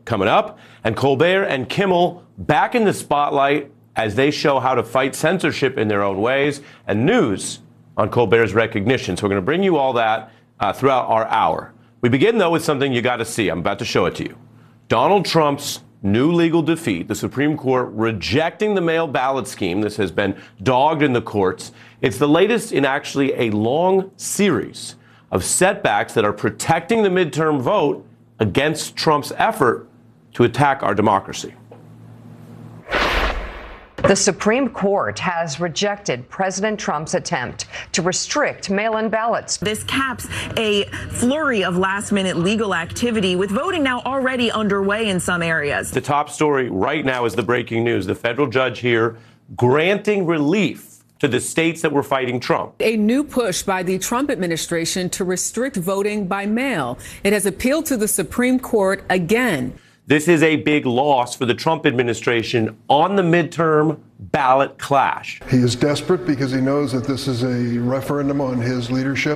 coming up, and Colbert and Kimmel back in the spotlight as they show how to fight censorship in their own ways, and news on Colbert's recognition. So we're going to bring you all that throughout our hour. We begin, though, with something you got to see. I'm about to show it to you. Donald Trump's new legal defeat, the Supreme Court rejecting the mail ballot scheme. This has been dogged in the courts. It's the latest in actually a long series of setbacks that are protecting the midterm vote against Trump's effort to attack our democracy. The Supreme Court has rejected President Trump's attempt to restrict mail-in ballots. This caps a flurry of last-minute legal activity, with voting now already underway in some areas. The top story right now is the breaking news. The federal judge here granting relief to the states that were fighting Trump. A new push by the Trump administration to restrict voting by mail. It has appealed to the Supreme Court again. This is a big loss for the Trump administration on the midterm ballot clash. He is desperate because he knows that this is a referendum on his leadership.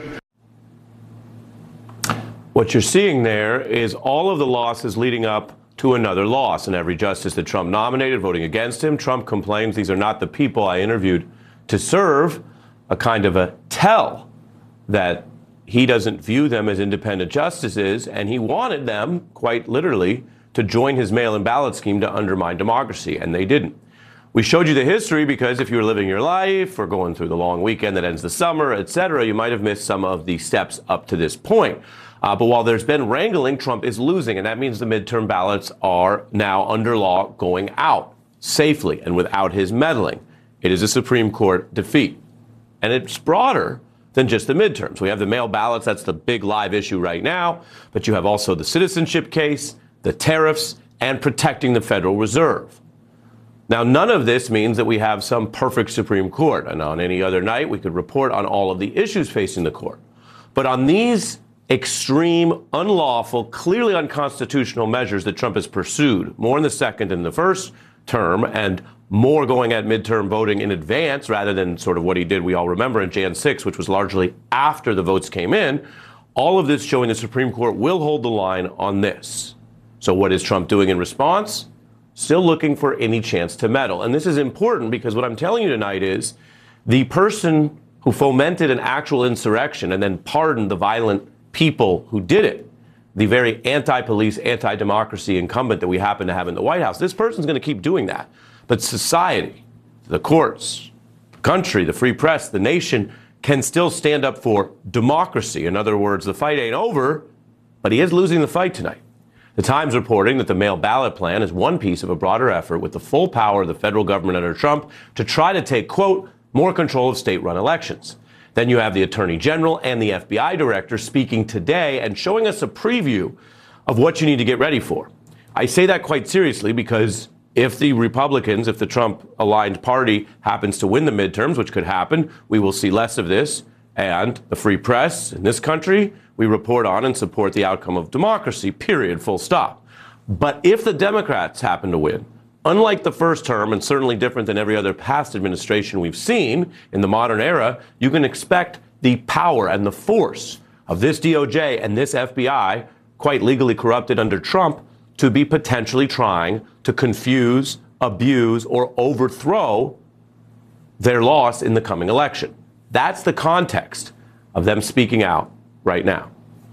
What you're seeing there is all of the losses leading up to another loss, and every justice that Trump nominated voting against him. Trump complains these are not the people I interviewed to serve, a kind of a tell that he doesn't view them as independent justices, and he wanted them, quite literally, to join his mail-in ballot scheme to undermine democracy, and they didn't. We showed you the history because if you were living your life or going through the long weekend that ends the summer, etc., you might have missed some of the steps up to this point. But while there's been wrangling, Trump is losing, and that means the midterm ballots are now under law going out safely and without his meddling. It is a Supreme Court defeat, and it's broader than just the midterms. We have the mail ballots, that's the big live issue right now, but you have also the citizenship case, the tariffs, and protecting the Federal Reserve. Now, none of this means that we have some perfect Supreme Court, and on any other night we could report on all of the issues facing the court. But on these extreme, unlawful, clearly unconstitutional measures that Trump has pursued, more in the second than the first term, and more going at midterm voting in advance rather than sort of what he did, we all remember, in Jan 6, which was largely after the votes came in, all of this showing the Supreme Court will hold the line on this. So what is Trump doing in response? Still looking for any chance to meddle. And this is important because what I'm telling you tonight is the person who fomented an actual insurrection and then pardoned the violent people who did it, the very anti-police, anti-democracy incumbent that we happen to have in the White House, this person's going to keep doing that. But society, the courts, the country, the free press, the nation can still stand up for democracy. In other words, the fight ain't over, but he is losing the fight tonight. The Times reporting that the mail ballot plan is one piece of a broader effort with the full power of the federal government under Trump to try to take, quote, more control of state-run elections. Then you have the Attorney General and the FBI Director speaking today and showing us a preview of what you need to get ready for. I say that quite seriously because if the Republicans, if the Trump-aligned party happens to win the midterms, which could happen, we will see less of this. And the free press in this country, we report on and support the outcome of democracy, period, full stop. But if the Democrats happen to win, unlike the first term and certainly different than every other past administration we've seen in the modern era, you can expect the power and the force of this DOJ and this FBI, quite legally corrupted under Trump, to be potentially trying to confuse, abuse, or overthrow their loss in the coming election. That's the context of them speaking out right now.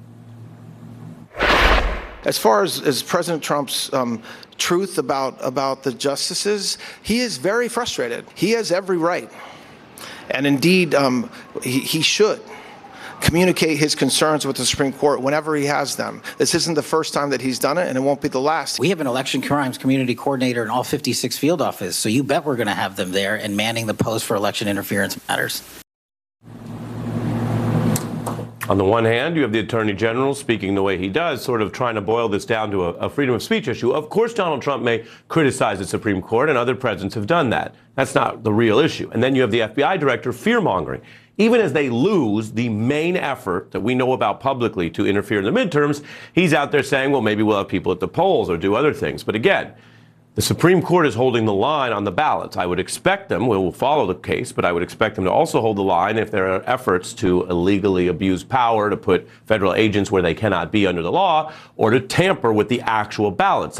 As far as President Trump's truth about the justices, he is very frustrated. He has every right. And indeed, he should communicate his concerns with the Supreme Court whenever he has them. This isn't the first time that he's done it, and it won't be the last. We have an election crimes community coordinator in all 56 field offices, so you bet we're going to have them there and manning the post for election interference matters. On the one hand, you have the Attorney General speaking the way he does, sort of trying to boil this down to a freedom of speech issue. Of course, Donald Trump may criticize the Supreme Court, and other presidents have done that. That's not the real issue. And then you have the FBI director fear-mongering. Even as they lose the main effort that we know about publicly to interfere in the midterms, he's out there saying, well, maybe we'll have people at the polls or do other things. But again, the Supreme Court is holding the line on the ballots. I would expect them, we will follow the case, but I would expect them to also hold the line if there are efforts to illegally abuse power, to put federal agents where they cannot be under the law, or to tamper with the actual ballots.